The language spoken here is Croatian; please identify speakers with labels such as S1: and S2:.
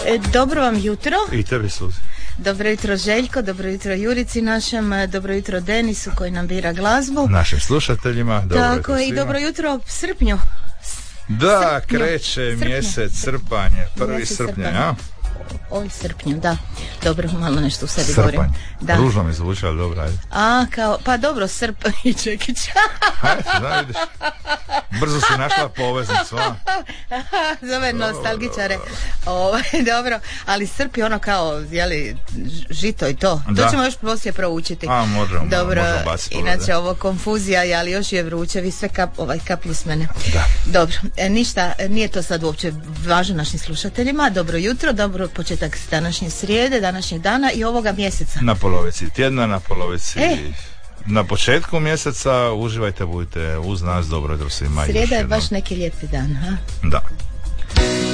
S1: Dobro vam jutro.
S2: I tebi, Suzi.
S1: Dobro jutro Željko, dobro jutro Jurici našem, dobro jutro Denisu koji nam bira glazbu.
S2: Našim slušateljima, dobro
S1: tako
S2: jutro svima.
S1: I dobro jutro Srpnju.
S2: Da, kreće mjesec srpanj, 1. srpnja, ja?
S1: Oj, srpnju, da. Dobro, malo nešto u sebi govorim.
S2: Da. Ružno mi zvuči, ali dobro, ajde.
S1: Pa dobro, Srp i Čekić.
S2: Da, vidiš. Brzo si našla poveznicu, a?
S1: Zove nostalgičare. Dobro, ali Srp je ono kao, jeli, žito i to. Da. To ćemo još poslije proučiti.
S2: Možemo.
S1: Dobro,
S2: možemo baciti
S1: inače ovo konfuzija, ali još je vruće, vi sve kaplju s mene.
S2: Da.
S1: Dobro, ništa, nije to sad uopće važno našim slušateljima. Dobro jutro, dobro početak današnje srijede, današnjeg dana i ovoga mjeseca.
S2: Na polovici tjedna, na polovici... Na početku mjeseca uživajte, budite uz nas, dobro jutro svima.
S1: Srijeda je baš neki lijepi dan, ha?
S2: Da.